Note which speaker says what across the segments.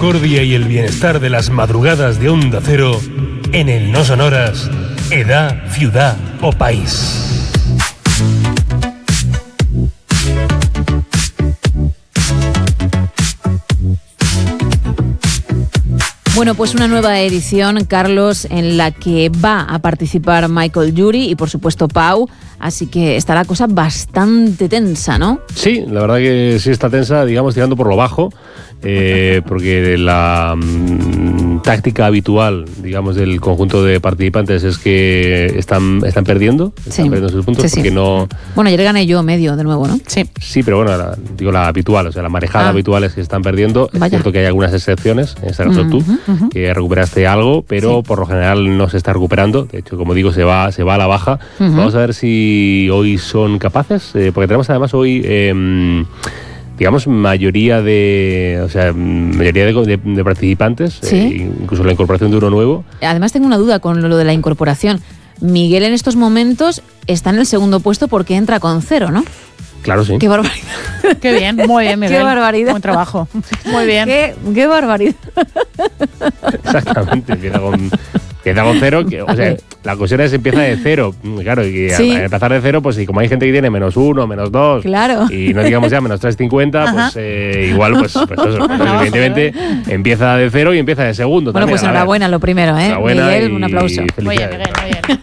Speaker 1: discordia y el bienestar de las madrugadas de Onda Cero en el No Sonoras, edad, ciudad o país.
Speaker 2: Bueno, pues una nueva edición, Carlos, en la que va a participar Michael Urie y, por supuesto, Pau. Así que está la cosa bastante tensa, ¿no?
Speaker 3: Sí, la verdad que sí está tensa, digamos, tirando por lo bajo, porque la táctica habitual, digamos, del conjunto de participantes es que están perdiendo sus puntos, porque no...
Speaker 2: Bueno, ayer gané yo medio de nuevo, ¿no?
Speaker 3: Sí, pero bueno, la habitual, o sea, la marejada habitual es que están perdiendo. Es cierto que hay algunas excepciones, en este caso tú, que recuperaste algo, pero por lo general no se está recuperando. De hecho, como digo, se va a la baja. Vamos a ver si hoy son capaces, porque tenemos además hoy... digamos, mayoría de participantes, incluso la incorporación de uno nuevo.
Speaker 2: Además tengo una duda con lo de la incorporación. Miguel en estos momentos está en el segundo puesto porque entra con 0, ¿no?
Speaker 3: Claro, sí.
Speaker 2: ¡Qué barbaridad!
Speaker 4: ¡Qué bien! Muy bien, Miguel.
Speaker 2: ¡Qué barbaridad!
Speaker 4: Buen trabajo. Muy bien.
Speaker 2: ¡Qué barbaridad!
Speaker 3: Exactamente, empieza con 0, o sea, la cuestión es empieza de 0, claro, y al empezar de 0, pues y como hay gente que tiene -1, -2,
Speaker 2: claro,
Speaker 3: y no digamos ya -350, pues igual, pues eso, evidentemente empieza de 0 y empieza de segundo.
Speaker 2: Bueno,
Speaker 3: también,
Speaker 2: pues enhorabuena lo primero,
Speaker 3: Miguel,
Speaker 2: un aplauso.
Speaker 4: Muy bien, Miguel, muy bien.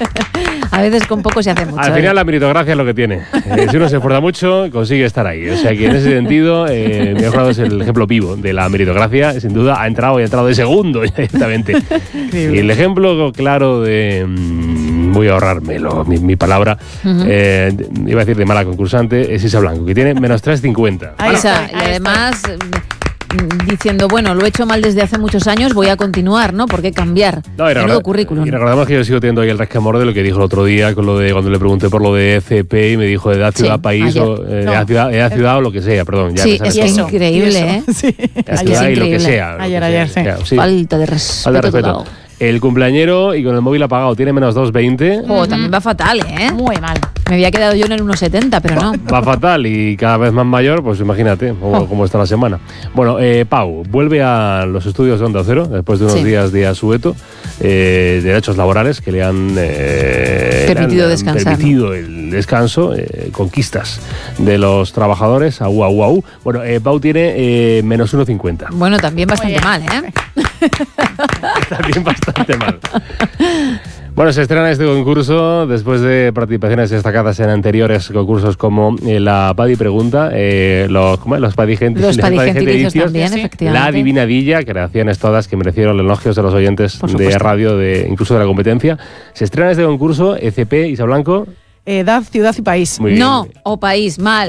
Speaker 2: A veces con poco se hace mucho.
Speaker 3: Al final la meritocracia es lo que tiene. Si uno se esfuerza mucho, consigue estar ahí. O sea que en ese sentido, Miguel Jurado es el ejemplo vivo de la meritocracia. Sin duda ha entrado de segundo directamente. Y el ejemplo claro de... voy a ahorrarme mi palabra. Iba a decir de mala concursante, es Isa Blanco, que tiene -350.
Speaker 2: Y además... diciendo, bueno, lo he hecho mal desde hace muchos años, voy a continuar, ¿no? ¿Por qué cambiar? Menudo currículum.
Speaker 3: Y recordamos que yo sigo teniendo ahí el resquemor de lo que dijo el otro día con lo de cuando le pregunté por lo de ECP y me dijo edad, ciudad, país o edad, ciudad o lo que sea, perdón. Ya
Speaker 2: es increíble, ¿eh?
Speaker 4: Sí.
Speaker 3: Ciudad y lo que sea.
Speaker 4: Ayer, sí.
Speaker 2: Falta de respeto.
Speaker 3: El cumpleañero y con el móvil apagado tiene -220.
Speaker 2: También va fatal, ¿eh?
Speaker 4: Muy mal.
Speaker 2: Me había quedado yo en el 1,70, pero no.
Speaker 3: Va fatal y cada vez más mayor, pues imagínate cómo está la semana. Bueno, Pau vuelve a los estudios de Onda Cero después de unos días de asueto, derechos laborales que le han
Speaker 2: permitido descansar.
Speaker 3: Permitido el descanso, conquistas de los trabajadores. Bueno, Pau tiene -1,50.
Speaker 2: Bueno, también bastante mal, ¿eh?
Speaker 3: También bastante mal. Bueno, se estrena este concurso después de participaciones destacadas en anteriores concursos como la Padi Pregunta, los Padi Gentilicios
Speaker 2: también, efectivamente.
Speaker 3: La Adivinadilla, creaciones todas que merecieron elogios de los oyentes de radio, incluso de la competencia. Se estrena este concurso, ECP, Isa Blanco.
Speaker 4: Edad, ciudad y país.
Speaker 2: No, o país, mal.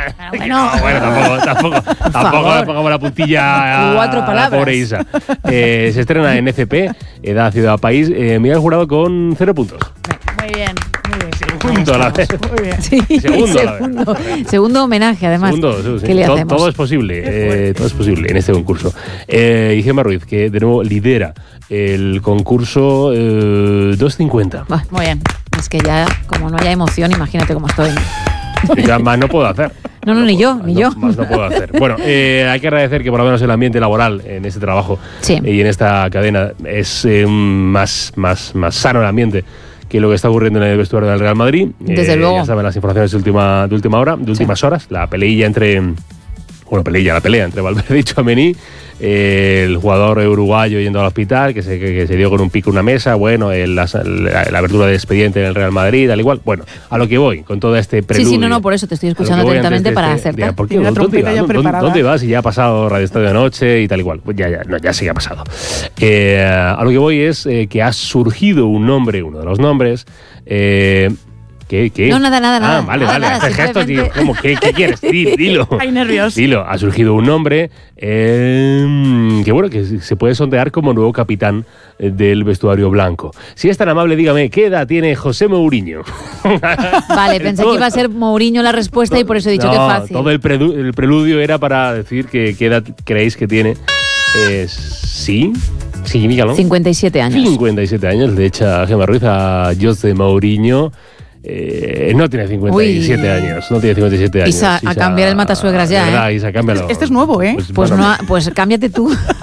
Speaker 3: Tampoco le pongamos la puntilla
Speaker 2: 4 palabras.
Speaker 3: A la pobre Isa. Se estrena en ECP, edad, ciudad, país. Miguel Jurado con 0 puntos.
Speaker 4: Muy bien.
Speaker 3: Segundo a la vez.
Speaker 4: Muy bien.
Speaker 2: Sí, segundo homenaje, además. ¿Qué le hacemos?
Speaker 3: Todo es posible. Todo es posible en este concurso. Gemma Ruiz, que de nuevo lidera el concurso 250.
Speaker 2: Muy bien. Es que ya, como no haya emoción, imagínate cómo estoy.
Speaker 3: Ya más no puedo hacer.
Speaker 2: No, ni yo.
Speaker 3: Más no puedo hacer. Bueno, hay que agradecer que por lo menos el ambiente laboral en este trabajo y en esta cadena es más sano el ambiente que lo que está ocurriendo en el vestuario del Real Madrid.
Speaker 2: Desde luego.
Speaker 3: Ya saben las informaciones de última hora, de últimas horas, la pelea entre Valverde y Tchouaméni, el jugador uruguayo yendo al hospital, que se dio con un pico en una mesa, bueno, la abertura de expediente en el Real Madrid, al igual. Bueno, a lo que voy, con todo este preludio.
Speaker 2: Sí, por eso te estoy escuchando atentamente para acertar.
Speaker 3: ¿Por qué? ¿Dónde vas? Y ya ha pasado Radio Estadio de Noche y tal igual. Pues ya sí ha pasado. A lo que voy es que ha surgido uno de los nombres. ¿Qué?
Speaker 2: No, nada.
Speaker 3: Vale. Hace gestos, tío. ¿Cómo? ¿Qué quieres? Dilo.
Speaker 4: Hay nervios.
Speaker 3: Dilo. Ha surgido un nombre que se puede sondear como nuevo capitán del vestuario blanco. Si es tan amable, dígame, ¿qué edad tiene José Mourinho?
Speaker 2: Vale, pensé que iba a ser Mourinho la respuesta y por eso he dicho que fácil.
Speaker 3: Todo el preludio era para decir qué edad creéis que tiene. Sí, dígalo.
Speaker 2: 57 años.
Speaker 3: 57 años, le echa Gemma Ruiz a José Mourinho. No tiene 57 años. No tiene 57 años.
Speaker 2: Isa, a cambiar el matasuegras ya.
Speaker 3: ¿Verdad, Isa? Cámbialo.
Speaker 4: Este es nuevo, ¿eh?
Speaker 2: Pues cámbiate tú.